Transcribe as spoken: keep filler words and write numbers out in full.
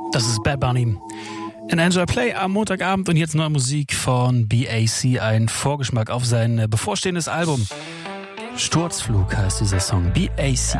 Das ist Bad Bunny. In Enjoy Play am Montagabend und jetzt neue Musik von B A C, ein Vorgeschmack auf sein bevorstehendes Album. Sturzflug heißt dieser Song. B A C.